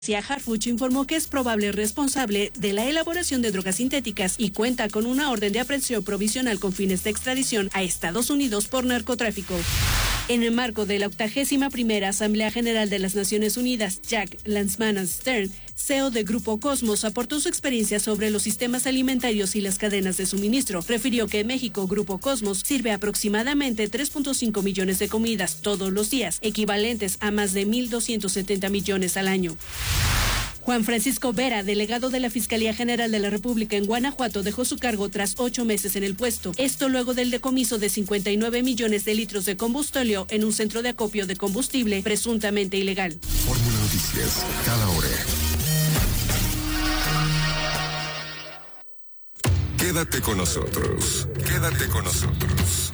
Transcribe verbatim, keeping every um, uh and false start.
Harfuch informó que es probable responsable de la elaboración de drogas sintéticas y cuenta con una orden de aprehensión provisional con fines de extradición a Estados Unidos por narcotráfico. En el marco de la octagésima primera Asamblea General de las Naciones Unidas, Jack Lansman-Stern, C E O de Grupo Cosmos, aportó su experiencia sobre los sistemas alimentarios y las cadenas de suministro. Refirió que en México, Grupo Cosmos sirve aproximadamente tres punto cinco millones de comidas todos los días, equivalentes a más de mil doscientos setenta millones al año. Juan Francisco Vera, delegado de la Fiscalía General de la República en Guanajuato, dejó su cargo tras ocho meses en el puesto. Esto luego del decomiso de cincuenta y nueve millones de litros de combustóleo en un centro de acopio de combustible presuntamente ilegal. Fórmula Noticias, cada hora. Quédate con nosotros, quédate con nosotros.